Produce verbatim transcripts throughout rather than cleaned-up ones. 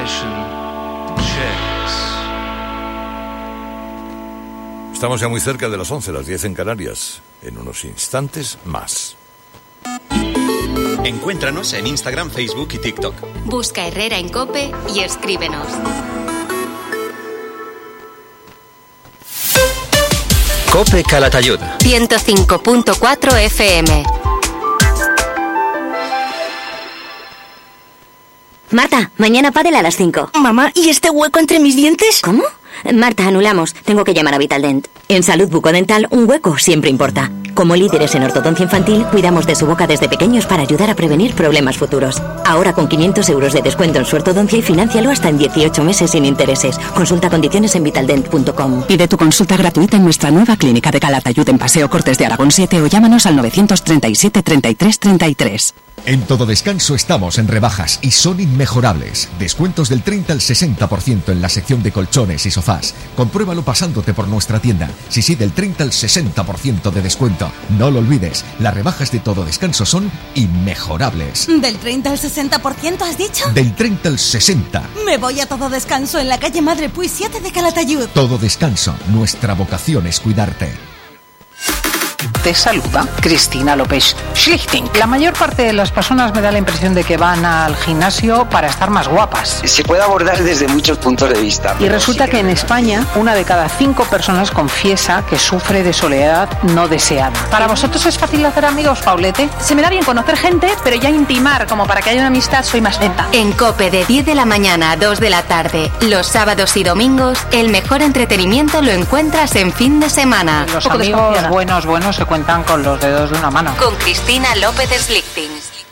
Estamos ya muy cerca de las once, las diez en Canarias. En unos instantes más. Encuéntranos en Instagram, Facebook y TikTok. Busca Herrera en COPE y escríbenos. COPE Calatayud. ciento cinco punto cuatro F M. Marta, mañana pádel a las cinco. Mamá, ¿y este hueco entre mis dientes? ¿Cómo? Marta, anulamos. Tengo que llamar a Vitaldent. En Salud Bucodental, un hueco siempre importa. Como líderes en ortodoncia infantil, cuidamos de su boca desde pequeños para ayudar a prevenir problemas futuros. Ahora con quinientos euros de descuento en su ortodoncia y financialo hasta en dieciocho meses sin intereses. Consulta condiciones en vitaldent punto com. Pide tu consulta gratuita en nuestra nueva clínica de Calatayud en Paseo Cortes de Aragón siete o llámanos al novecientos treinta y siete, treinta y tres, treinta y tres. En Todo Descanso estamos en rebajas y son inmejorables. Descuentos del treinta al sesenta por ciento en la sección de colchones y sofás. Compruébalo pasándote por nuestra tienda. Sí, sí, del treinta al sesenta por ciento de descuento. No lo olvides, las rebajas de Todo Descanso son inmejorables. ¿Del treinta al sesenta por ciento has dicho? Del treinta al sesenta. Me voy a Todo Descanso en la calle Madre Puy siete de Calatayud. Todo Descanso, nuestra vocación es cuidarte. Te saluda Cristina López Schlichting. La mayor parte de las personas me da la impresión de que van al gimnasio para estar más guapas. Se puede abordar desde muchos puntos de vista. Y resulta que en España una de cada cinco personas confiesa que sufre de soledad no deseada. ¿Para vosotros es fácil hacer amigos, Paulete? Se me da bien conocer gente, pero ya intimar como para que haya una amistad soy más lenta. En COPE de diez de la mañana a dos de la tarde, los sábados y domingos, el mejor entretenimiento lo encuentras en fin de semana. Los amigos buenos, buenos se cuentan con los dedos de una mano. Con Cristina López Slichting.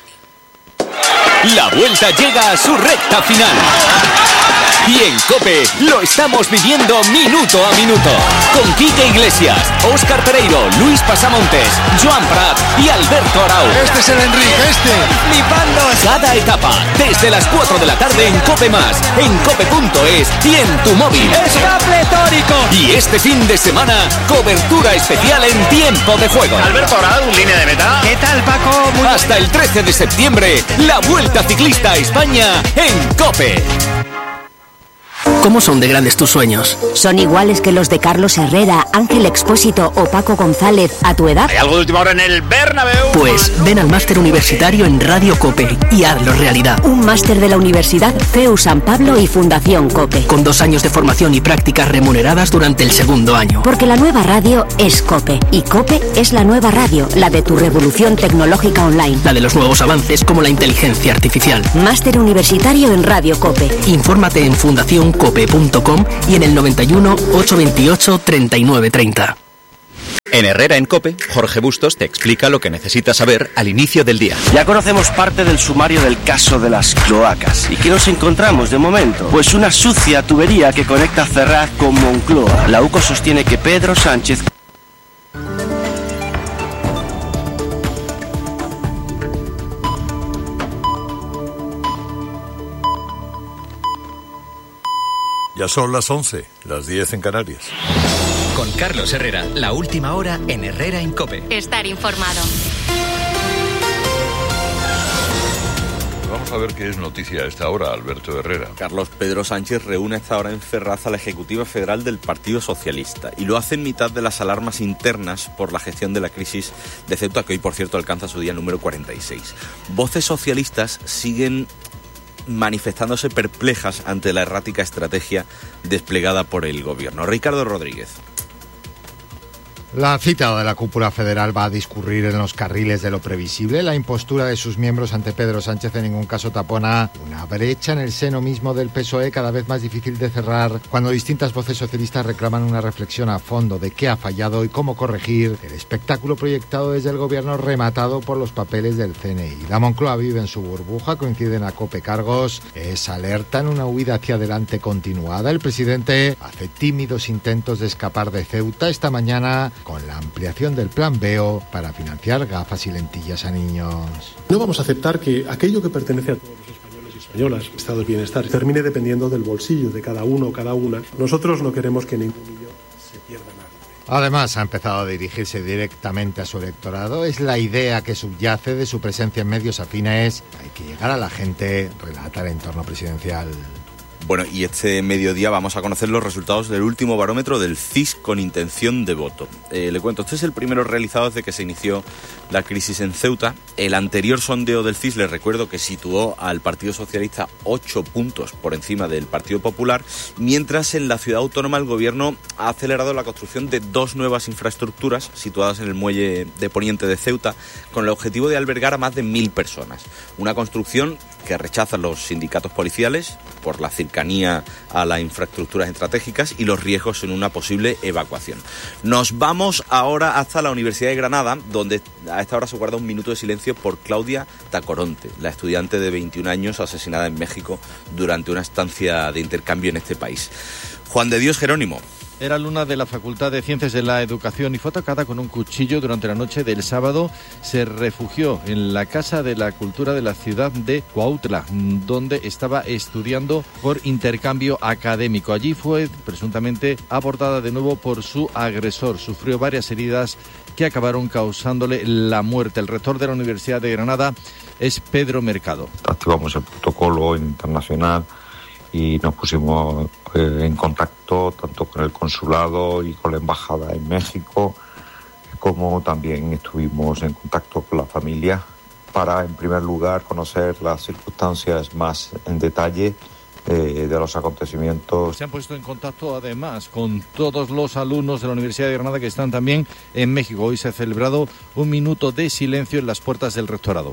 La vuelta llega a su recta final. Y en COPE lo estamos viviendo minuto a minuto. Con Quique Iglesias, Óscar Pereiro, Luis Pasamontes, Joan Prat y Alberto Arau. Este es el Enrique, este. Flipando cada etapa, desde las cuatro de la tarde en COPE Más, en cope punto es y en tu móvil. ¡Está pletórico! Y este fin de semana, cobertura especial en tiempo de juego. Alberto Arau, línea de meta. ¿Qué tal, Paco? Muy Hasta el trece de septiembre, la Vuelta Ciclista a España en COPE. ¿Cómo son de grandes tus sueños? ¿Son iguales que los de Carlos Herrera, Ángel Expósito o Paco González a tu edad? ¿Hay algo de última hora en el Bernabéu? Pues ven al máster universitario en Radio COPE y hazlo realidad. Un máster de la Universidad C E U San Pablo y Fundación COPE. Con dos años de formación y prácticas remuneradas durante el segundo año. Porque la nueva radio es COPE. Y COPE es la nueva radio, la de tu revolución tecnológica online. La de los nuevos avances como la inteligencia artificial. Máster universitario en Radio COPE. Infórmate en fundación cope punto com y en el noventa y uno, ochocientos veintiocho, treinta y nueve treinta. En Herrera en COPE, Jorge Bustos te explica lo que necesitas saber al inicio del día. Ya conocemos parte del sumario del caso de las cloacas. ¿Y qué nos encontramos de momento? Pues una sucia tubería que conecta Ferraz con Moncloa. La UCO sostiene que Pedro Sánchez... Ya son las once, las diez en Canarias. Con Carlos Herrera, la última hora en Herrera en COPE. Estar informado. Vamos a ver qué es noticia a esta hora, Alberto Herrera. Carlos, Pedro Sánchez reúne a esta hora en Ferraz a la Ejecutiva Federal del Partido Socialista y lo hace en mitad de las alarmas internas por la gestión de la crisis de Ceuta, que hoy, por cierto, alcanza su día número cuarenta y seis. Voces socialistas siguen manifestándose perplejas ante la errática estrategia desplegada por el gobierno. Ricardo Rodríguez. La cita de la cúpula federal va a discurrir en los carriles de lo previsible. La impostura de sus miembros ante Pedro Sánchez en ningún caso tapona una brecha en el seno mismo del P S O E cada vez más difícil de cerrar cuando distintas voces socialistas reclaman una reflexión a fondo de qué ha fallado y cómo corregir el espectáculo proyectado desde el gobierno rematado por los papeles del C N I. La Moncloa vive en su burbuja, coinciden a COPE cargos, es alerta en una huida hacia adelante continuada. El presidente hace tímidos intentos de escapar de Ceuta esta mañana con la ampliación del plan B E O para financiar gafas y lentillas a niños. No vamos a aceptar que aquello que pertenece a todos los españoles y españolas, estado de bienestar, termine dependiendo del bolsillo de cada uno o cada una. Nosotros no queremos que ningún niño se pierda nada. Además, ha empezado a dirigirse directamente a su electorado. Es la idea que subyace de su presencia en medios afines. Hay que llegar a la gente, relata el entorno presidencial. Bueno, y este mediodía vamos a conocer los resultados del último barómetro del C I S con intención de voto. Eh, le cuento, este es el primero realizado desde que se inició la crisis en Ceuta. El anterior sondeo del C I S, les recuerdo que situó al Partido Socialista ocho puntos por encima del Partido Popular, mientras en la ciudad autónoma el gobierno ha acelerado la construcción de dos nuevas infraestructuras situadas en el muelle de Poniente de Ceuta, con el objetivo de albergar a más de mil personas. Una construcción que rechazan los sindicatos policiales por la cercanía a las infraestructuras estratégicas y los riesgos en una posible evacuación. Nos vamos ahora hasta la Universidad de Granada, donde a esta hora se guarda un minuto de silencio por Claudia Tacoronte, la estudiante de veintiún años asesinada en México durante una estancia de intercambio en este país. Juan de Dios Jerónimo. Era alumna de la Facultad de Ciencias de la Educación y fue atacada con un cuchillo durante la noche del sábado. Se refugió en la Casa de la Cultura de la ciudad de Cuautla, donde estaba estudiando por intercambio académico. Allí fue presuntamente abordada de nuevo por su agresor. Sufrió varias heridas que acabaron causándole la muerte. El rector de la Universidad de Granada es Pedro Mercado. Activamos el protocolo internacional y nos pusimos eh, en contacto tanto con el consulado y con la embajada en México, como también estuvimos en contacto con la familia para, en primer lugar, conocer las circunstancias más en detalle eh, de los acontecimientos. Se han puesto en contacto además con todos los alumnos de la Universidad de Granada que están también en México. Hoy se ha celebrado un minuto de silencio en las puertas del rectorado.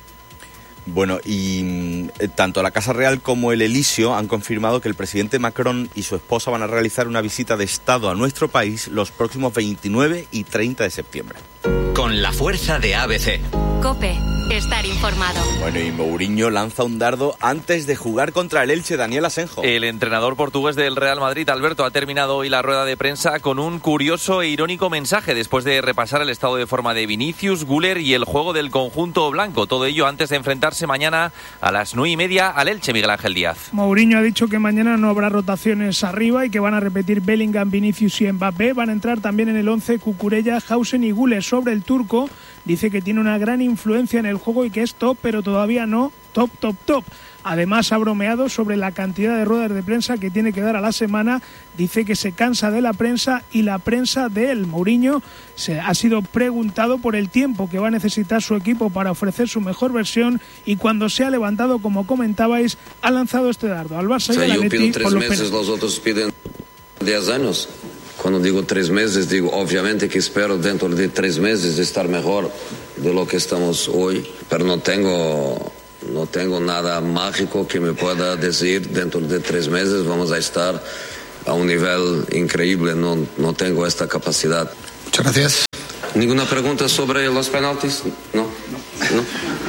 Bueno, y eh, tanto la Casa Real como el Elíseo han confirmado que el presidente Macron y su esposa van a realizar una visita de Estado a nuestro país los próximos veintinueve y treinta de septiembre. Con la fuerza de A B C. COPE, estar informado. Bueno, y Mourinho lanza un dardo antes de jugar contra el Elche, Daniel Asenjo. El entrenador portugués del Real Madrid, Alberto, ha terminado hoy la rueda de prensa con un curioso e irónico mensaje después de repasar el estado de forma de Vinicius, Güler y el juego del conjunto blanco. Todo ello antes de enfrentarse mañana a las nueve y media al Elche, Miguel Ángel Díaz. Mourinho ha dicho que mañana no habrá rotaciones arriba y que van a repetir Bellingham, Vinicius y Mbappé. Van a entrar también en el once Cucurella, Hausen y Güler. Sobre el turco, dice que tiene una gran influencia en el juego y que es top, pero todavía no top, top, top. Además ha bromeado sobre la cantidad de ruedas de prensa que tiene que dar a la semana. Dice que se cansa de la prensa y la prensa de él. Mourinho se ha sido preguntado por el tiempo que va a necesitar su equipo para ofrecer su mejor versión y cuando se ha levantado, como comentabais, ha lanzado este dardo al Barça y al Atleti. Yo pido tres meses, los otros piden diez años. Cuando digo tres meses, digo obviamente que espero dentro de tres meses estar mejor de lo que estamos hoy, pero no tengo, no tengo nada mágico que me pueda decir dentro de tres meses vamos a estar a un nivel increíble, no, no tengo esta capacidad. Muchas gracias. ¿Ninguna pregunta sobre los penaltis? No, no.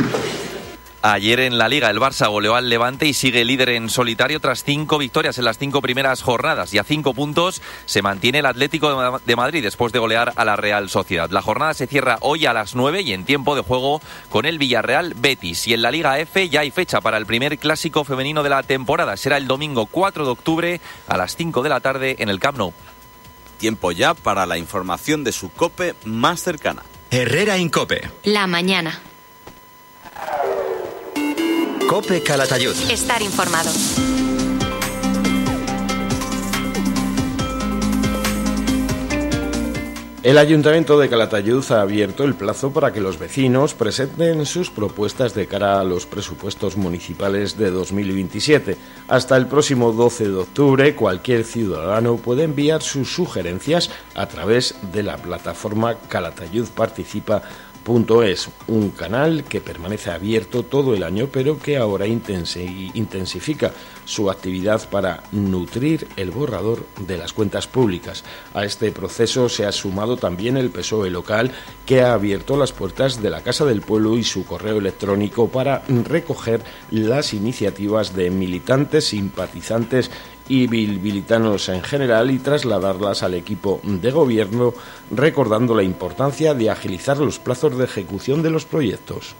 Ayer en la Liga el Barça goleó al Levante y sigue líder en solitario tras cinco victorias en las cinco primeras jornadas y a cinco puntos se mantiene el Atlético de Madrid después de golear a la Real Sociedad. La jornada se cierra hoy a las nueve y en tiempo de juego con el Villarreal Betis. Y en la Liga F ya hay fecha para el primer clásico femenino de la temporada. Será el domingo cuatro de octubre a las cinco de la tarde en el Camp Nou. Tiempo ya para la información de su COPE más cercana. Herrera en COPE. La mañana. COPE Calatayud. Estar informado. El Ayuntamiento de Calatayud ha abierto el plazo para que los vecinos presenten sus propuestas de cara a los presupuestos municipales de dos mil veintisiete. Hasta el próximo doce de octubre, cualquier ciudadano puede enviar sus sugerencias a través de la plataforma Calatayud Participa. Punto es, un canal que permanece abierto todo el año, pero que ahora intensifica su actividad para nutrir el borrador de las cuentas públicas. A este proceso se ha sumado también el P S O E local, que ha abierto las puertas de la Casa del Pueblo y su correo electrónico para recoger las iniciativas de militantes, simpatizantes y bilbilitanos en general y trasladarlas al equipo de gobierno, recordando la importancia de agilizar los plazos de ejecución de los proyectos.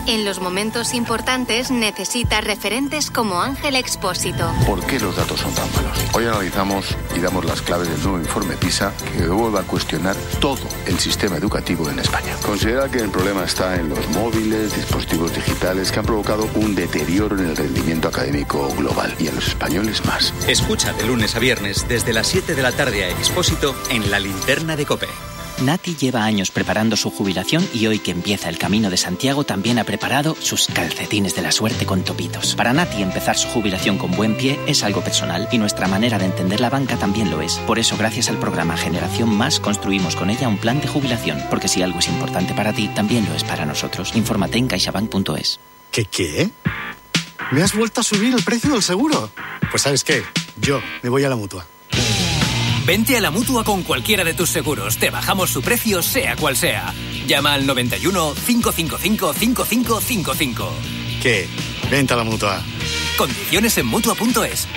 En los momentos importantes necesitas referentes como Ángel Expósito. ¿Por qué los datos son tan malos? Hoy analizamos y damos las claves del nuevo informe PISA que vuelve a cuestionar todo el sistema educativo en España. Considera que el problema está en los móviles, dispositivos digitales que han provocado un deterioro en el rendimiento académico global y en los españoles más. Escucha de lunes a viernes desde las siete de la tarde a Expósito en La Linterna de COPE. Nati lleva años preparando su jubilación y hoy que empieza el Camino de Santiago también ha preparado sus calcetines de la suerte con topitos. Para Nati empezar su jubilación con buen pie es algo personal y nuestra manera de entender la banca también lo es. Por eso gracias al programa Generación Más construimos con ella un plan de jubilación, porque si algo es importante para ti, también lo es para nosotros. Infórmate en caixabank punto es. ¿Qué qué? ¿Me has vuelto a subir el precio del seguro? Pues ¿sabes qué? Yo me voy a la Mutua. Vente a la Mutua con cualquiera de tus seguros. Te bajamos su precio, sea cual sea. Llama al noventa y uno, cinco cinco cinco, cinco cinco cinco cinco. ¿Qué? Vente a la Mutua. Condiciones en Mutua punto es.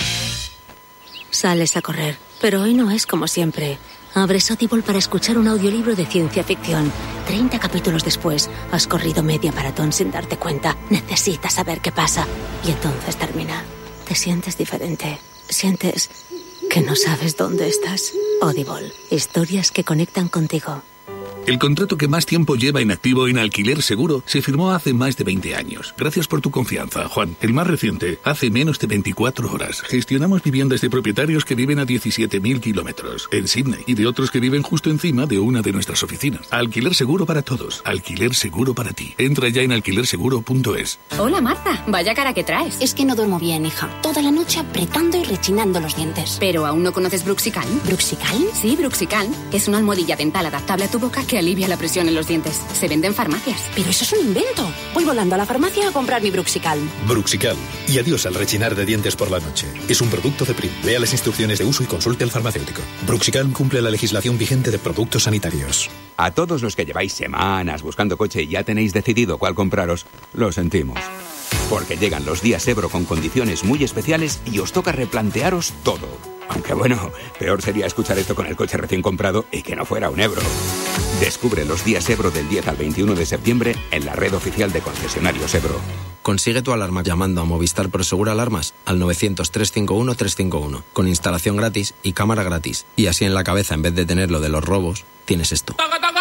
Sales a correr, pero hoy no es como siempre. Abres Audible para escuchar un audiolibro de ciencia ficción. treinta capítulos después, has corrido media maratón sin darte cuenta. Necesitas saber qué pasa. Y entonces termina. Te sientes diferente. Sientes que no sabes dónde estás. Audible. Historias que conectan contigo. El contrato que más tiempo lleva inactivo en Alquiler Seguro se firmó hace más de veinte años. Gracias por tu confianza, Juan. El más reciente, hace menos de veinticuatro horas. Gestionamos viviendas de propietarios que viven a diecisiete mil kilómetros en Sydney y de otros que viven justo encima de una de nuestras oficinas. Alquiler Seguro para todos. Alquiler Seguro para ti. Entra ya en alquiler seguro punto es. Hola, Marta. Vaya cara que traes. Es que no duermo bien, hija. Toda la noche apretando y rechinando los dientes. ¿Pero aún no conoces Bruxicalm? ¿Bruxicalm? Sí, Bruxicalm. Es una almohadilla dental adaptable a tu boca que alivia la presión en los dientes. Se vende en farmacias. Pero eso es un invento. Voy volando a la farmacia a comprar mi Bruxicalm. Bruxicalm. Y adiós al rechinar de dientes por la noche. Es un producto de Prim. Lea las instrucciones de uso y consulte al farmacéutico. Bruxicalm cumple la legislación vigente de productos sanitarios. A todos los que lleváis semanas buscando coche y ya tenéis decidido cuál compraros, lo sentimos. Porque llegan los días Ebro con condiciones muy especiales y os toca replantearos todo. Aunque bueno, peor sería escuchar esto con el coche recién comprado y que no fuera un Ebro. Descubre los días Ebro del diez al veintiuno de septiembre en la red oficial de concesionarios Ebro. Consigue tu alarma llamando a Movistar Prosegur Alarmas al novecientos, trescientos cincuenta y uno, trescientos cincuenta y uno, con instalación gratis y cámara gratis. Y así en la cabeza, en vez de tener lo de los robos, tienes esto.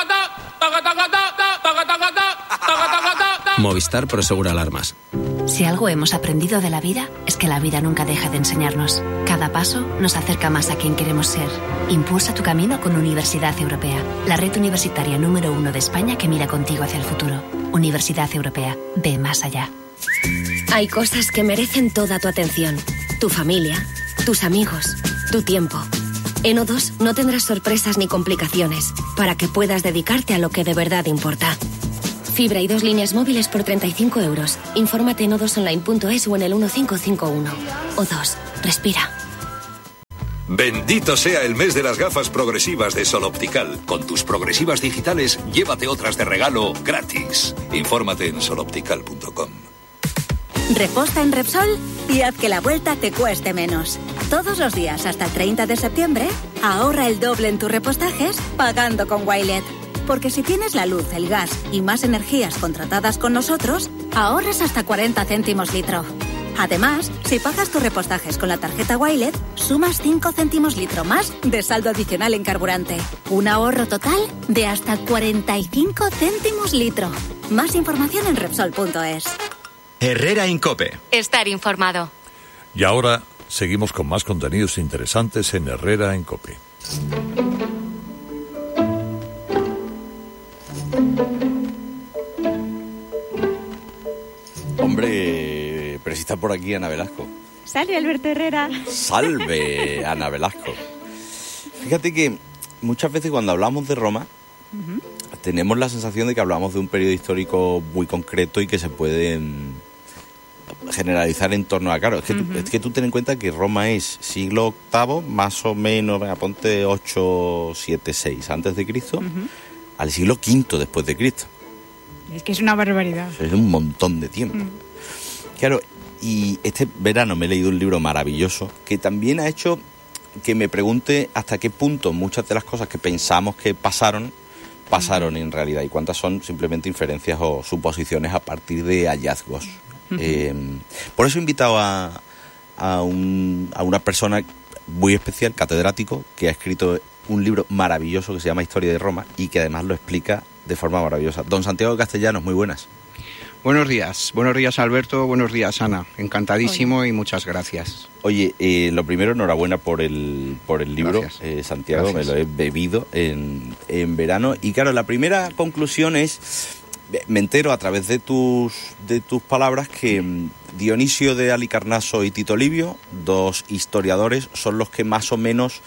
Movistar Prosegur Alarmas. Si algo hemos aprendido de la vida, es que la vida nunca deja de enseñarnos. Cada paso nos acerca más a quien queremos ser. Impulsa tu camino con Universidad Europea, la red universitaria número uno de España que mira contigo hacia el futuro. Universidad Europea, ve más allá. Hay cosas que merecen toda tu atención. Tu familia, tus amigos, tu tiempo. En O dos no tendrás sorpresas ni complicaciones, para que puedas dedicarte a lo que de verdad importa. Fibra y dos líneas móviles por treinta y cinco euros. Infórmate en o dos online punto es o en el uno cinco cinco uno. O dos, respira. Bendito sea el mes de las gafas progresivas de Sol Optical. Con tus progresivas digitales, llévate otras de regalo gratis. Infórmate en sol optical punto com. Reposta en Repsol y haz que la vuelta te cueste menos. Todos los días hasta el treinta de septiembre, ahorra el doble en tus repostajes pagando con Wilet. Porque si tienes la luz, el gas y más energías contratadas con nosotros, ahorras hasta cuarenta céntimos litro. Además, si pagas tus repostajes con la tarjeta Wilet, sumas cinco céntimos litro más de saldo adicional en carburante. Un ahorro total de hasta cuarenta y cinco céntimos litro. Más información en Repsol punto es. Herrera en COPE. Estar informado. Y ahora seguimos con más contenidos interesantes en Herrera en COPE. Hombre, pero si está por aquí Ana Velasco. Salve, Alberto Herrera. Salve, Ana Velasco. Fíjate que muchas veces cuando hablamos de Roma, uh-huh, tenemos la sensación de que hablamos de un periodo histórico muy concreto y que se puede mm, generalizar en torno a... Claro, es que, uh-huh, tú, es que tú ten en cuenta que Roma es siglo octavo, más o menos, venga, ponte ocho, siete, seis antes de Cristo, uh-huh, al siglo quinto después de Cristo. Es que es una barbaridad. Es un montón de tiempo. Mm. Claro, y este verano me he leído un libro maravilloso que también ha hecho que me pregunte hasta qué punto muchas de las cosas que pensamos que pasaron pasaron en realidad y cuántas son simplemente inferencias o suposiciones a partir de hallazgos. Uh-huh. Eh, por eso he invitado a, a, un, a una persona muy especial, catedrático, que ha escrito un libro maravilloso que se llama Historia de Roma y que además lo explica de forma maravillosa. Don Santiago Castellanos, muy buenas. Buenos días, buenos días Alberto, buenos días Ana, encantadísimo. Hola. Y muchas gracias. Oye, eh, lo primero, enhorabuena por el por el libro, eh, Santiago, gracias. Me lo he bebido en, en verano. Y claro, la primera conclusión es, me entero a través de tus, de tus palabras que Dionisio de Halicarnaso y Tito Livio, dos historiadores, son los que más o menos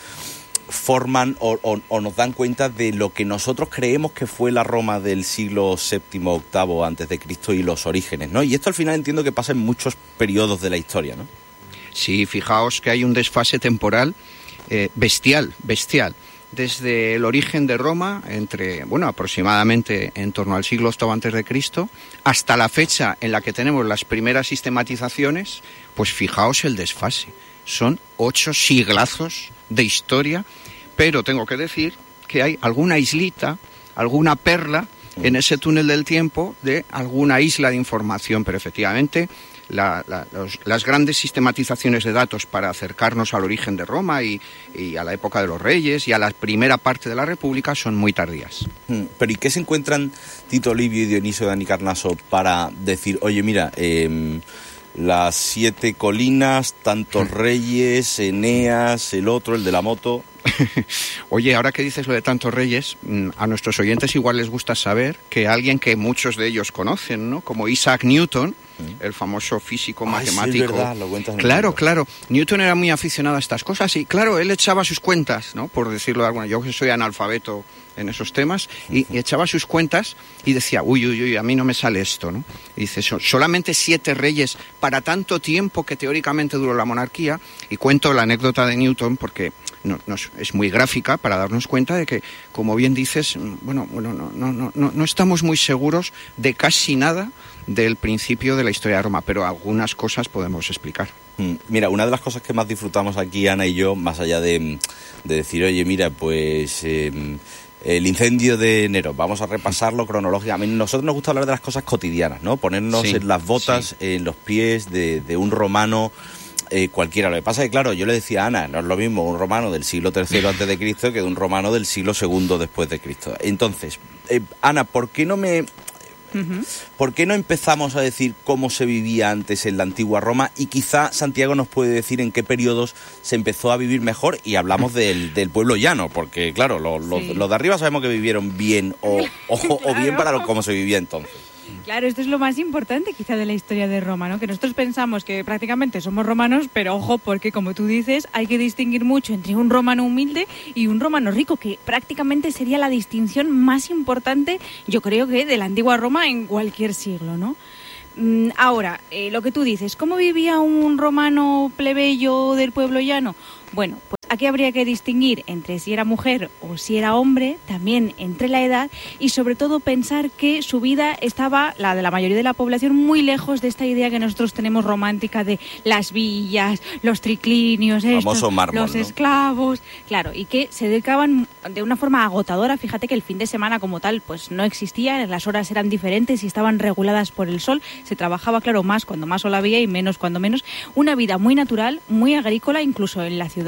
forman o, o, o nos dan cuenta de lo que nosotros creemos que fue la Roma del siglo séptimo, octavo antes de Cristo y los orígenes, ¿no? Y esto al final entiendo que pasa en muchos periodos de la historia, ¿no? Sí, fijaos que hay un desfase temporal eh, bestial, bestial. Desde el origen de Roma, entre, bueno, aproximadamente en torno al siglo octavo antes de Cristo, hasta la fecha en la que tenemos las primeras sistematizaciones, pues fijaos el desfase. Son ocho siglazos de historia, pero tengo que decir que hay alguna islita, alguna perla en ese túnel del tiempo de alguna isla de información, pero efectivamente la, la, los, las grandes sistematizaciones de datos para acercarnos al origen de Roma y, y a la época de los reyes y a la primera parte de la República son muy tardías. Pero ¿y qué se encuentran Tito Livio y Dionisio de Halicarnaso para decir, oye, mira, eh, las siete colinas, tantos reyes, Eneas, el otro, el de la moto? Oye, ahora que dices lo de tantos reyes, a nuestros oyentes igual les gusta saber que alguien que muchos de ellos conocen, ¿no? Como Isaac Newton, el famoso físico ah, matemático. Sí, es verdad, lo cuentas en el Claro, libro. Claro. Newton era muy aficionado a estas cosas y, claro, él echaba sus cuentas, ¿no? Por decirlo de alguna. Yo que soy analfabeto en esos temas, y, y echaba sus cuentas y decía, uy, uy, uy, a mí no me sale esto, ¿no? Y dice, so, solamente siete reyes para tanto tiempo que teóricamente duró la monarquía. Y cuento la anécdota de Newton porque no, no, es muy gráfica para darnos cuenta de que, como bien dices, bueno, bueno no, no, no, no, no estamos muy seguros de casi nada del principio de la historia de Roma, pero algunas cosas podemos explicar. Mira, una de las cosas que más disfrutamos aquí, Ana y yo, más allá de, de decir, oye, mira, pues eh, el incendio de enero, vamos a repasarlo cronológicamente. A nosotros nos gusta hablar de las cosas cotidianas, ¿no? Ponernos sí, en las botas, sí. en los pies de, de un romano eh, cualquiera. Lo que pasa es que, claro, yo le decía a Ana, no es lo mismo un romano del siglo tercero antes de Cristo que de un romano del siglo segundo después de Cristo. Entonces, eh, Ana, ¿por qué no me... Uh-huh. ¿Por qué no empezamos a decir cómo se vivía antes en la antigua Roma? Y quizá Santiago nos puede decir en qué periodos se empezó a vivir mejor y hablamos del, del pueblo llano, porque claro, los lo, sí. lo de arriba sabemos que vivieron bien o, o, claro. o bien para lo, cómo se vivía entonces. Claro, esto es lo más importante quizá de la historia de Roma, ¿no? Que nosotros pensamos que prácticamente somos romanos, pero ojo, porque como tú dices, hay que distinguir mucho entre un romano humilde y un romano rico, que prácticamente sería la distinción más importante, yo creo que de la antigua Roma en cualquier siglo, ¿no? Ahora, eh, lo que tú dices, ¿cómo vivía un romano plebeyo del pueblo llano? Bueno, pues aquí habría que distinguir entre si era mujer o si era hombre, también entre la edad y sobre todo pensar que su vida estaba, la de la mayoría de la población, muy lejos de esta idea que nosotros tenemos romántica de las villas, los triclinios, estos, mármol, los ¿no? esclavos, claro, y que se dedicaban de una forma agotadora. Fíjate que el fin de semana como tal pues no existía, las horas eran diferentes y estaban reguladas por el sol, se trabajaba, claro, más cuando más sol había y menos cuando menos, una vida muy natural, muy agrícola, incluso en la ciudad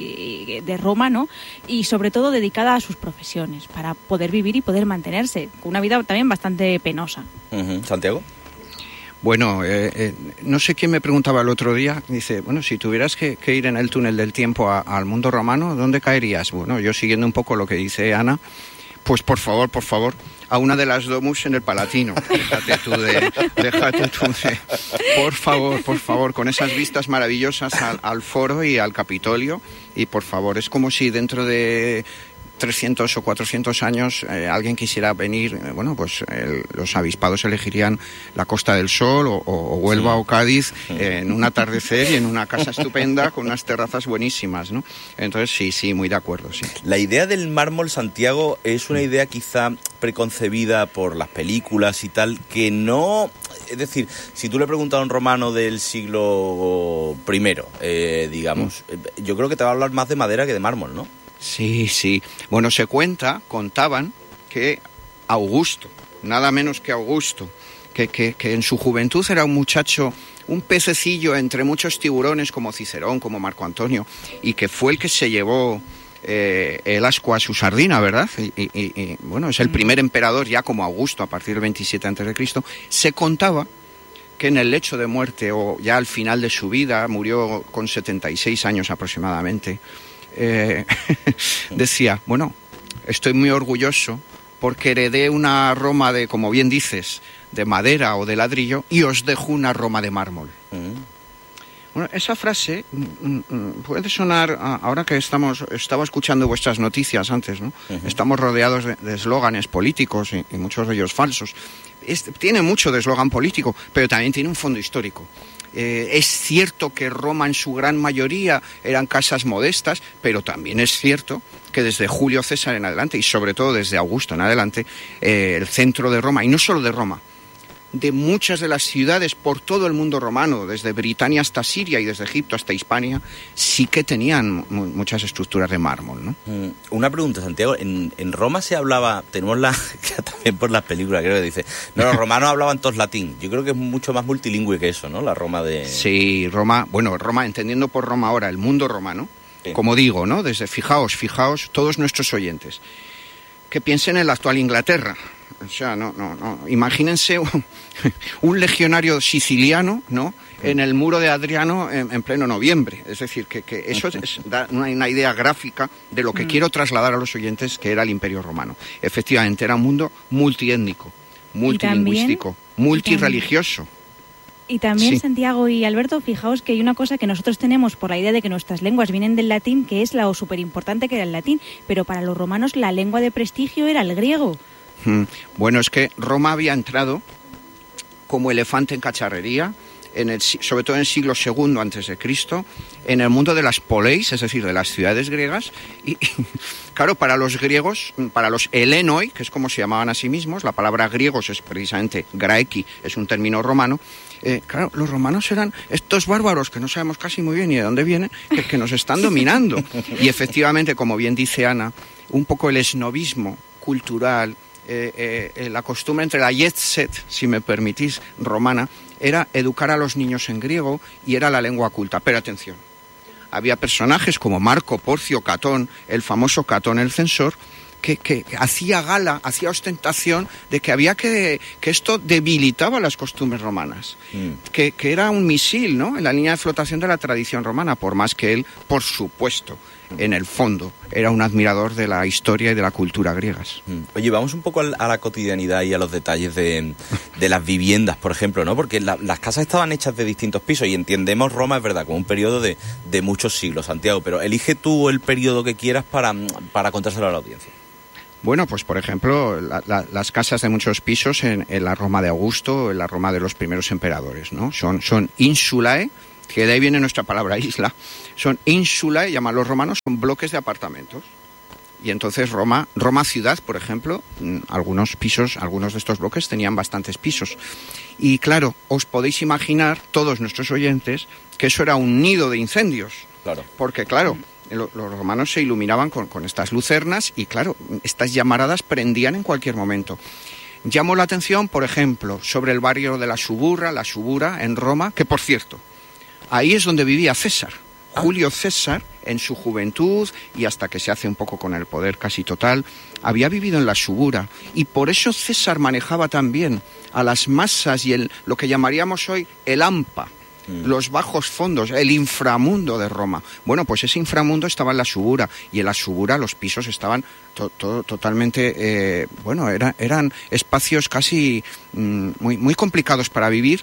de Roma, ¿no? Y sobre todo dedicada a sus profesiones para poder vivir y poder mantenerse, con una vida también bastante penosa. Uh-huh. ¿Santiago? Bueno, eh, eh, no sé quién me preguntaba el otro día, dice, bueno, si tuvieras que, que ir en el túnel del tiempo a, al mundo romano, ¿dónde caerías? Bueno, yo siguiendo un poco lo que dice Ana, pues por favor, por favor, a una de las domus en el Palatino. Déjate tú de... Déjate tú de... Por favor, por favor, con esas vistas maravillosas al, al Foro y al Capitolio. Y por favor, es como si dentro de trescientos o cuatrocientos años eh, alguien quisiera venir, eh, bueno, pues el, los avispados elegirían la Costa del Sol o, o Huelva sí. o Cádiz eh, en un atardecer y en una casa estupenda con unas terrazas buenísimas, ¿no? Entonces sí, sí, muy de acuerdo, sí. La idea del mármol, Santiago, es una idea quizá preconcebida por las películas y tal, que no... Es decir, si tú le preguntas a un romano del siglo primero, eh, digamos, mm. yo creo que te va a hablar más de madera que de mármol, ¿no? Sí, sí. Bueno, se cuenta, contaban, que que Augusto, nada menos que Augusto, que, que, que en su juventud era un muchacho, un pececillo entre muchos tiburones como Cicerón, como Marco Antonio, y que fue el que se llevó eh, el ascua a su sardina, ¿verdad? Y, y, y bueno, es el primer emperador ya como Augusto a partir del veintisiete antes de Cristo. Se contaba que en el lecho de muerte o ya al final de su vida, murió con setenta y seis años aproximadamente, eh, decía, bueno, estoy muy orgulloso porque heredé una Roma de, como bien dices, de madera o de ladrillo, y os dejo una Roma de mármol. Mm. Bueno, esa frase mm, mm, puede sonar, ahora que estamos, estaba escuchando vuestras noticias antes, ¿no? Uh-huh. Estamos rodeados de eslóganes políticos y, y muchos de ellos falsos. Es, tiene mucho de eslogan político, pero también tiene un fondo histórico. Eh, es cierto que Roma en su gran mayoría eran casas modestas, pero también es cierto que desde Julio César en adelante, y sobre todo desde Augusto en adelante, eh, el centro de Roma, y no solo de Roma, de muchas de las ciudades por todo el mundo romano, desde Britania hasta Siria y desde Egipto hasta Hispania, sí que tenían mu- muchas estructuras de mármol, ¿no? Mm, una pregunta, Santiago. En, en Roma se hablaba, tenemos la, también por las películas, creo que dice, no, los romanos hablaban todos latín. Yo creo que es mucho más multilingüe que eso, ¿no? La Roma de... Sí, Roma, bueno, Roma, entendiendo por Roma ahora el mundo romano, sí. Como digo, ¿no? Desde, fijaos, fijaos, todos nuestros oyentes, que piensen en la actual Inglaterra. O sea, no, no, no. Imagínense un, un legionario siciliano, ¿no? En el muro de Adriano en, en pleno noviembre. Es decir, que, que eso es, da una, una idea gráfica de lo que mm. quiero trasladar a los oyentes, que era el Imperio Romano. Efectivamente, era un mundo multiétnico, multilingüístico, multirreligioso. Y también, sí. Santiago y Alberto, fijaos que hay una cosa que nosotros tenemos por la idea de que nuestras lenguas vienen del latín, que es lo súper importante que era el latín, pero para los romanos la lengua de prestigio era el griego. Bueno, es que Roma había entrado como elefante en cacharrería, en el, sobre todo en el siglo segundo antes de Cristo, en el mundo de las poleis, es decir, de las ciudades griegas, y, y claro, para los griegos, para los helenoi, que es como se llamaban a sí mismos, la palabra griegos es precisamente graeki, es un término romano, eh, claro, los romanos eran estos bárbaros que no sabemos casi muy bien ni de dónde vienen, que, que nos están dominando. Y efectivamente, como bien dice Ana, un poco el esnovismo cultural, Eh, eh, la costumbre entre la jet set, si me permitís, romana, era educar a los niños en griego y era la lengua culta. Pero atención, había personajes como Marco Porcio Catón, el famoso Catón el censor, que, que hacía gala, hacía ostentación de que había que, que esto debilitaba las costumbres romanas, mm. que, que era un misil, ¿no?, en la línea de flotación de la tradición romana, por más que él, por supuesto, en el fondo, era un admirador de la historia y de la cultura griegas. Oye, vamos un poco a la cotidianidad y a los detalles de, de las viviendas, por ejemplo, ¿no? Porque la, las casas estaban hechas de distintos pisos y entendemos Roma, es verdad, como un periodo de, de muchos siglos, Santiago, pero elige tú el periodo que quieras para, para contárselo a la audiencia. Bueno, pues por ejemplo, la, la, las casas de muchos pisos en, en la Roma de Augusto, en la Roma de los primeros emperadores, ¿no? Son, son insulae, que de ahí viene nuestra palabra isla, son insulae, llaman los romanos, son bloques de apartamentos. Y entonces Roma, Roma ciudad, por ejemplo, algunos pisos, algunos de estos bloques tenían bastantes pisos. Y claro, os podéis imaginar, todos nuestros oyentes, que eso era un nido de incendios. Claro. Porque claro, lo, los romanos se iluminaban con, con estas lucernas y claro, estas llamaradas prendían en cualquier momento. Llamo la atención, por ejemplo, sobre el barrio de la Suburra, la Subura, en Roma, que por cierto, ahí es donde vivía César. Ah. Julio César, en su juventud y hasta que se hace un poco con el poder casi total, había vivido en la Subura. Y por eso César manejaba también a las masas y el, lo que llamaríamos hoy el AMPA, mm. los bajos fondos, el inframundo de Roma. Bueno, pues ese inframundo estaba en la Subura y en la Subura los pisos estaban to, to, totalmente, eh, bueno, era, eran espacios casi mm, muy, muy complicados para vivir.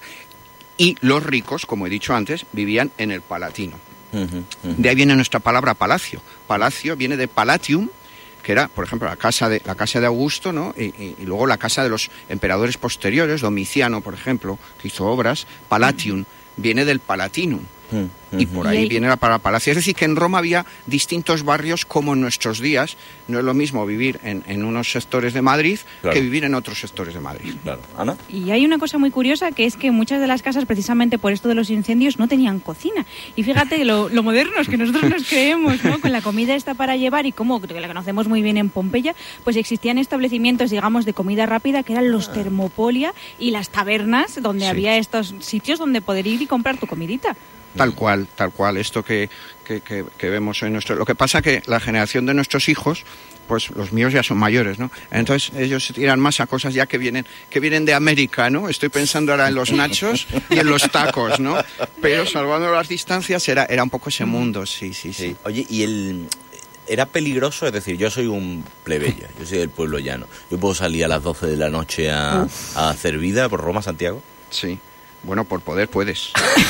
Y los ricos, como he dicho antes, vivían en el Palatino. Uh-huh, uh-huh. De ahí viene nuestra palabra palacio. Palacio viene de Palatium, que era, por ejemplo, la casa de, la casa de Augusto, ¿no? Y, y, y luego la casa de los emperadores posteriores, Domiciano, por ejemplo, que hizo obras. Palatium uh-huh. viene del Palatinum. Mm, y por ahí, ahí viene la palabra palacio. Es decir, que en Roma había distintos barrios como en nuestros días. No es lo mismo vivir en, en unos sectores de Madrid claro. que vivir en otros sectores de Madrid. Claro. ¿Ana? Y hay una cosa muy curiosa, que es que muchas de las casas, precisamente por esto de los incendios, no tenían cocina. Y fíjate lo, lo modernos que nosotros nos creemos, ¿no? Con la comida esta para llevar y como que la conocemos muy bien en Pompeya, pues existían establecimientos, digamos, de comida rápida que eran los termopolia y las tabernas, donde sí. había estos sitios donde poder ir y comprar tu comidita. Tal cual, tal cual, esto que, que, que, que vemos en nuestro... Lo que pasa que la generación de nuestros hijos, pues los míos ya son mayores, ¿no? Entonces ellos se tiran más a cosas ya que vienen que vienen de América, ¿no? Estoy pensando ahora en los nachos y en los tacos, ¿no? Pero salvando las distancias era, era un poco ese mundo, sí, sí, sí. sí. Oye, y el... ¿Era peligroso? Es decir, yo soy un plebeyo, yo soy del pueblo llano. ¿Yo puedo salir a las doce de la noche a, a hacer vida por Roma, Santiago? Sí. Bueno, por poder puedes.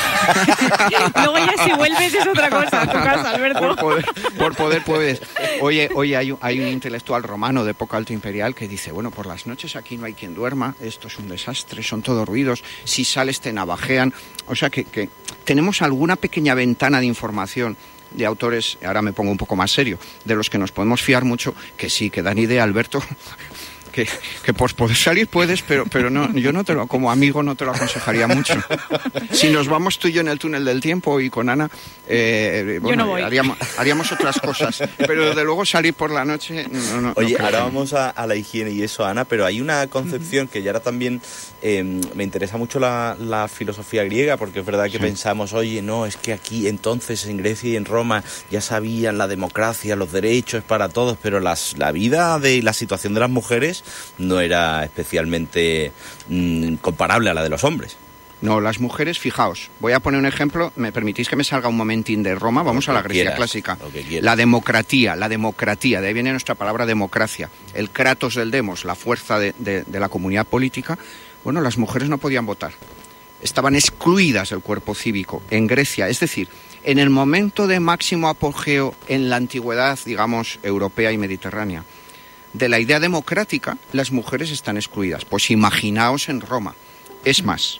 Luego ya si vuelves es otra cosa, a tu casa, Alberto. Por poder, por poder puedes. Oye, oye hay, un, hay un intelectual romano de época alto imperial que dice, bueno, por las noches aquí no hay quien duerma, esto es un desastre, son todos ruidos, si sales te navajean. O sea que, que tenemos alguna pequeña ventana de información de autores, ahora me pongo un poco más serio, de los que nos podemos fiar mucho, que sí, que dan idea, Alberto... Que, que por poder salir puedes, pero pero no, yo no te lo, como amigo no te lo aconsejaría mucho. Si nos vamos tú y yo en el túnel del tiempo y con Ana, eh, bueno, yo no voy. Haríamos, haríamos otras cosas. Pero desde luego salir por la noche, no, no. Oye, no ahora vamos a, a la higiene y eso, Ana, pero hay una concepción uh-huh. que ya ahora también eh, me interesa mucho la, la filosofía griega, porque es verdad que sí. pensamos, oye, no, es que aquí entonces en Grecia y en Roma ya sabían la democracia, los derechos para todos, pero las, la vida de la situación de las mujeres no era especialmente mmm, comparable a la de los hombres. No, las mujeres, fijaos, voy a poner un ejemplo, me permitís que me salga un momentín de Roma, vamos a la Grecia quieras, clásica. La democratía, la democratía, de ahí viene nuestra palabra democracia, el kratos del demos, la fuerza de, de, de la comunidad política. Bueno, las mujeres no podían votar, estaban excluidas del cuerpo cívico en Grecia, es decir, en el momento de máximo apogeo en la antigüedad, digamos, europea y mediterránea, de la idea democrática, las mujeres están excluidas. Pues imaginaos en Roma. Es más,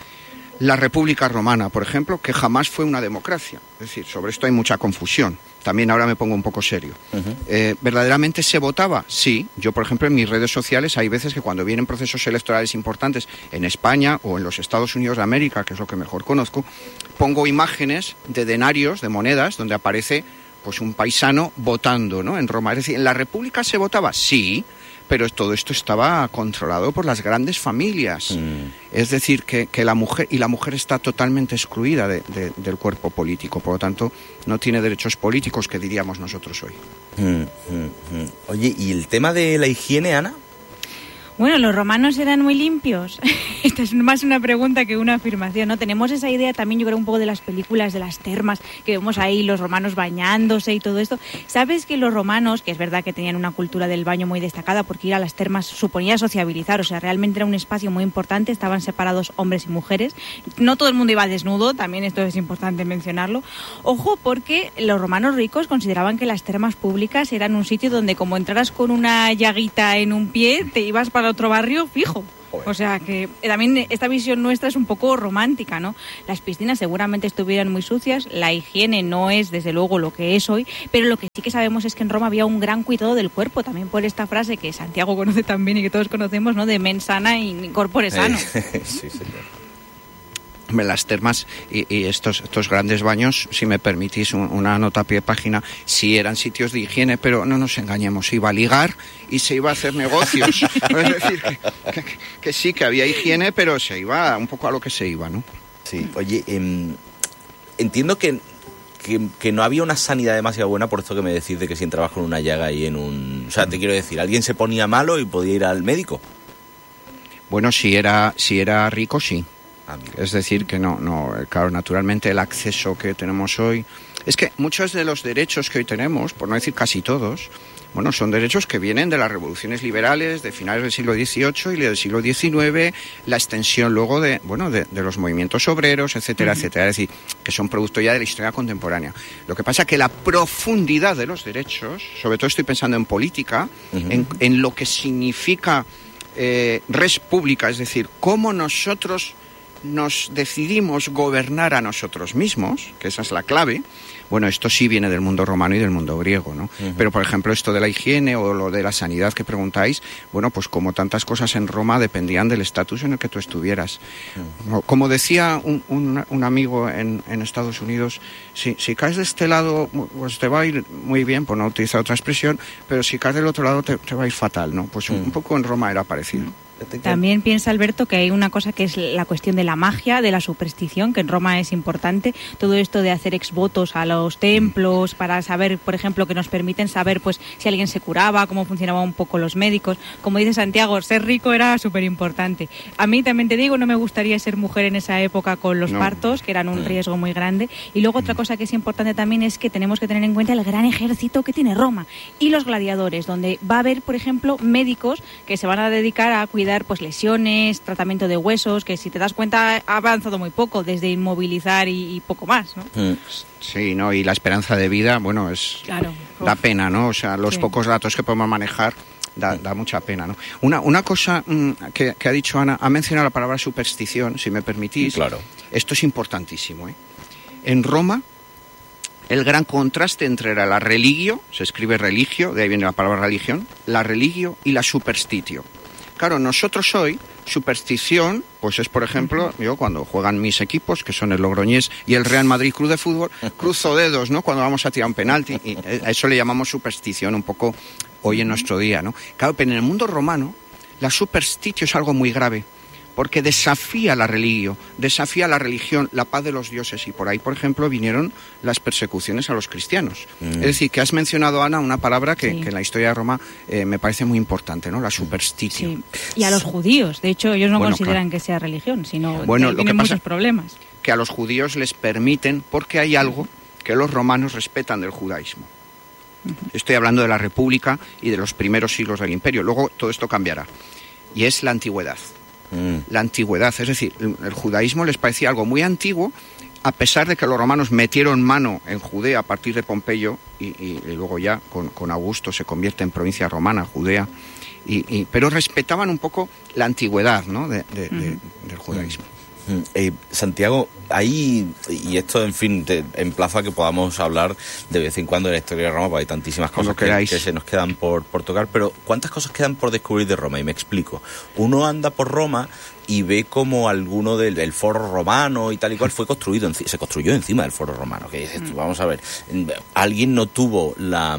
la República Romana, por ejemplo, que jamás fue una democracia. Es decir, sobre esto hay mucha confusión. También ahora me pongo un poco serio. Uh-huh. Eh, ¿Verdaderamente se votaba? Sí. Yo, por ejemplo, en mis redes sociales hay veces que cuando vienen procesos electorales importantes en España o en los Estados Unidos de América, que es lo que mejor conozco, pongo imágenes de denarios, de monedas, donde aparece pues un paisano votando, ¿no? En Roma. Es decir, ¿en la República se votaba? Sí, pero todo esto estaba controlado por las grandes familias. Mm. Es decir, que, que la mujer, y la mujer está totalmente excluida de, de, del cuerpo político, por lo tanto, no tiene derechos políticos, que diríamos nosotros hoy. Mm, mm, mm. Oye, ¿y el tema de la higiene, Ana? Bueno, los romanos eran muy limpios. Esta es más una pregunta que una afirmación, ¿no? Tenemos esa idea también, yo creo, un poco de las películas de las termas, que vemos ahí los romanos bañándose y todo esto. ¿Sabes que los romanos, que es verdad que tenían una cultura del baño muy destacada, porque ir a las termas suponía sociabilizar, o sea, realmente era un espacio muy importante, estaban separados hombres y mujeres. No todo el mundo iba desnudo, también esto es importante mencionarlo. Ojo, porque los romanos ricos consideraban que las termas públicas eran un sitio donde, como entraras con una llaguita en un pie, te ibas para otro barrio fijo. O sea que también esta visión nuestra es un poco romántica, ¿no? Las piscinas seguramente estuvieran muy sucias, la higiene no es desde luego lo que es hoy, pero lo que sí que sabemos es que en Roma había un gran cuidado del cuerpo, también por esta frase que Santiago conoce también y que todos conocemos, ¿no? De mens sana y corpore sano. Sí, señor. Las termas y, y estos, estos grandes baños, si me permitís un, una nota a pie de página, sí eran sitios de higiene, pero no nos engañemos, se iba a ligar y se iba a hacer negocios. Es decir, que, que, que sí, que había higiene, pero se iba un poco a lo que se iba, ¿no? Sí, oye, eh, entiendo que, que, que no había una sanidad demasiado buena, por esto que me decís de que si entrabas con una llaga ahí en un... O sea, te quiero decir, alguien se ponía malo y podía ir al médico. Bueno, si era, si era rico, sí. Es decir, que no, no, claro, naturalmente el acceso que tenemos hoy... Es que muchos de los derechos que hoy tenemos, por no decir casi todos, bueno, son derechos que vienen de las revoluciones liberales de finales del siglo dieciocho y del siglo diecinueve, la extensión luego de, bueno, de, de los movimientos obreros, etcétera, uh-huh. etcétera. Es decir, que son producto ya de la historia contemporánea. Lo que pasa es que la profundidad de los derechos, sobre todo estoy pensando en política, uh-huh. en, en lo que significa eh, res pública, es decir, cómo nosotros nos decidimos gobernar a nosotros mismos, que esa es la clave, bueno, esto sí viene del mundo romano y del mundo griego, ¿no? Uh-huh. Pero, por ejemplo, esto de la higiene o lo de la sanidad que preguntáis, bueno, pues como tantas cosas en Roma dependían del estatus en el que tú estuvieras. Uh-huh. Como decía un, un, un amigo en, en Estados Unidos, si, si caes de este lado, pues te va a ir muy bien, por no utilizar otra expresión, pero si caes del otro lado te, te va a ir fatal, ¿no? Pues uh-huh. un, un poco en Roma era parecido. Uh-huh. También piensa Alberto que hay una cosa que es la cuestión de la magia, de la superstición, que en Roma es importante. Todo esto de hacer exvotos a los templos para saber, por ejemplo, que nos permiten saber pues si alguien se curaba, cómo funcionaban un poco los médicos. Como dice Santiago, ser rico era súper importante. A mí también te digo, no me gustaría ser mujer en esa época con los no. partos, que eran un riesgo muy grande. Y luego otra cosa que es importante también es que tenemos que tener en cuenta el gran ejército que tiene Roma y los gladiadores, donde va a haber, por ejemplo, médicos que se van a dedicar a cuidar pues lesiones, tratamiento de huesos, que si te das cuenta ha avanzado muy poco, desde inmovilizar y, y poco más, ¿no? Sí, ¿no? Y la esperanza de vida, bueno, es claro. da pena, ¿no? O sea, los sí. pocos datos que podemos manejar da, da mucha pena, ¿no? Una, una cosa mmm, que, que ha dicho Ana, ha mencionado la palabra superstición, si me permitís. Claro. Esto es importantísimo, ¿eh? En Roma, el gran contraste entre la religio, se escribe religio, de ahí viene la palabra religión, la religio y la superstitio. Claro, nosotros hoy, superstición, pues es, por ejemplo, yo cuando juegan mis equipos, que son el Logroñés y el Real Madrid Club de Fútbol, cruzo dedos, ¿no?, cuando vamos a tirar un penalti, y a eso le llamamos superstición un poco hoy en nuestro día, ¿no? Claro, pero en el mundo romano, la superstición es algo muy grave, porque desafía la religión, desafía la religión, la paz de los dioses, y por ahí, por ejemplo, vinieron las persecuciones a los cristianos. Mm. Es decir, que has mencionado, Ana, una palabra que, sí. que en la historia de Roma eh, me parece muy importante, ¿no? La superstición. Sí. Y a los judíos, de hecho, ellos no bueno, consideran claro. que sea religión, sino bueno, que tienen muchos problemas. Que a los judíos les permiten, porque hay algo que los romanos respetan del judaísmo. Uh-huh. Estoy hablando de la República y de los primeros siglos del Imperio. Luego todo esto cambiará. Y es la antigüedad. La antigüedad, es decir, el, el judaísmo les parecía algo muy antiguo, a pesar de que los romanos metieron mano en Judea a partir de Pompeyo y, y, y luego ya con, con Augusto se convierte en provincia romana, Judea, y, y, pero respetaban un poco la antigüedad, ¿no?, de, de, uh-huh. de, del judaísmo. Eh, Santiago, ahí, y esto en fin te emplazo a que podamos hablar de vez en cuando de la historia de Roma, porque hay tantísimas cosas que, que se nos quedan por, por tocar, pero ¿cuántas cosas quedan por descubrir de Roma? Y me explico. Uno anda por Roma y ve como alguno del, del foro romano y tal y cual fue construido, se construyó encima del foro romano. Que dices tú, vamos a ver, alguien no tuvo la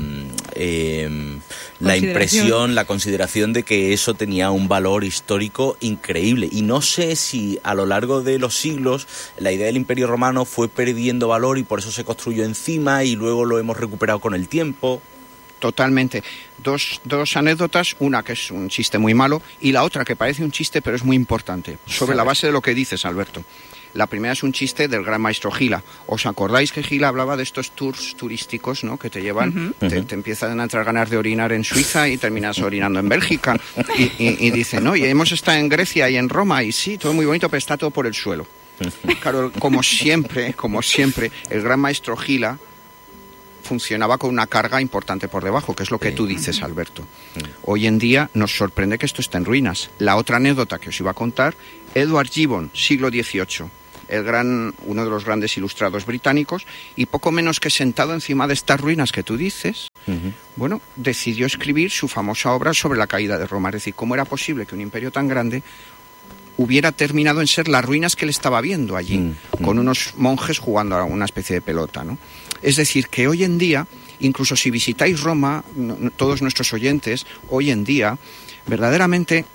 eh, la impresión, la consideración de que eso tenía un valor histórico increíble. Y no sé si a lo largo de los siglos la idea del Imperio Romano fue perdiendo valor y por eso se construyó encima y luego lo hemos recuperado con el tiempo. Totalmente. Dos, dos anécdotas, una que es un chiste muy malo y la otra que parece un chiste pero es muy importante, sobre la base de lo que dices, Alberto. La primera es un chiste del gran maestro Gila. ¿Os acordáis que Gila hablaba de estos tours turísticos, ¿no?, que te llevan, uh-huh. te, te empiezan a entrar ganas de orinar en Suiza y terminas orinando en Bélgica? Y, y, y dice, no, y hemos estado en Grecia y en Roma y sí, todo muy bonito, pero está todo por el suelo. Claro, como siempre, como siempre, el gran maestro Gila funcionaba con una carga importante por debajo, que es lo que tú dices, Alberto. Hoy en día nos sorprende que esto esté en ruinas. La otra anécdota que os iba a contar, Edward Gibbon, siglo dieciocho, el gran, uno de los grandes ilustrados británicos, y poco menos que sentado encima de estas ruinas que tú dices, uh-huh. bueno, decidió escribir su famosa obra sobre la caída de Roma. Es decir, ¿cómo era posible que un imperio tan grande hubiera terminado en ser las ruinas que él estaba viendo allí, uh-huh. con unos monjes jugando a una especie de pelota, ¿no? Es decir, que hoy en día, incluso si visitáis Roma, todos nuestros oyentes, hoy en día, verdaderamente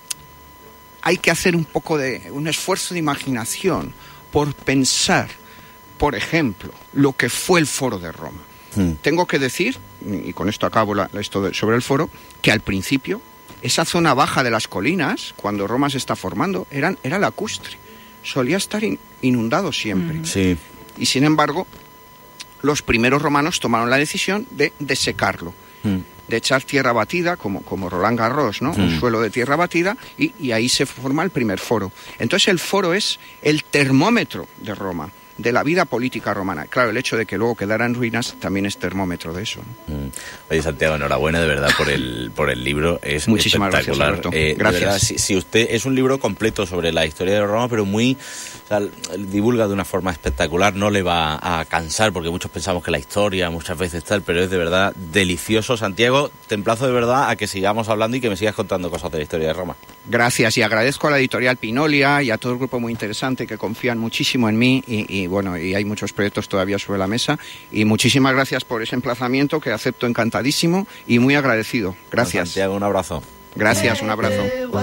hay que hacer un poco de un esfuerzo de imaginación por pensar, por ejemplo, lo que fue el Foro de Roma. Mm. Tengo que decir, y con esto acabo la, esto de, sobre el Foro, que al principio esa zona baja de las colinas, cuando Roma se está formando, eran, era lacustre. Solía estar in, inundado siempre. Mm. Sí. Y sin embargo, los primeros romanos tomaron la decisión de desecarlo, mm. de echar tierra batida, como, como Roland Garros, ¿no? Mm. Un suelo de tierra batida, y, y ahí se forma el primer foro. Entonces el foro es el termómetro de Roma, de la vida política romana. Claro, el hecho de que luego quedara en ruinas también es termómetro de eso, ¿no? Mm. Oye, Santiago, enhorabuena de verdad por el por el libro, es muchísimas espectacular. Gracias, Alberto. Eh, gracias. Verdad, si, si usted es un libro completo sobre la historia de Roma, pero muy sea, divulga de una forma espectacular, no le va a cansar, porque muchos pensamos que la historia muchas veces tal, pero es de verdad delicioso. Santiago, te emplazo de verdad a que sigamos hablando y que me sigas contando cosas de la historia de Roma. Gracias, y agradezco a la editorial Pinolia y a todo el grupo muy interesante que confían muchísimo en mí y, y bueno, y hay muchos proyectos todavía sobre la mesa, y muchísimas gracias por ese emplazamiento que acepto encantadísimo y muy agradecido. Gracias. Santiago, un abrazo. Gracias, un abrazo.